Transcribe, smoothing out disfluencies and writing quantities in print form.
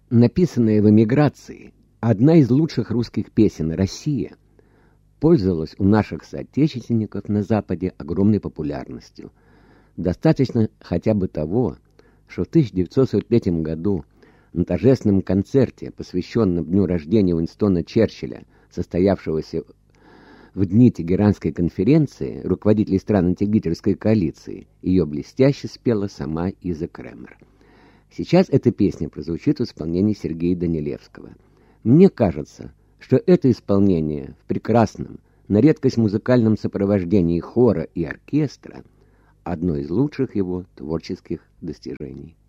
написанная в эмиграции, одна из лучших русских песен «Россия» пользовалась у наших соотечественников на Западе огромной популярностью. Достаточно хотя бы того, что в 1943 году на торжественном концерте, посвященном дню рождения Уинстона Черчилля, состоявшегося в дни Тегеранской конференции руководителей стран антигитлеровской коалиции, ее блестяще спела сама Иза Кремер. Сейчас эта песня прозвучит в исполнении Сергея Данилевского. Мне кажется, что это исполнение в прекрасном, на редкость музыкальном сопровождении хора и оркестра одно из лучших его творческих достижений.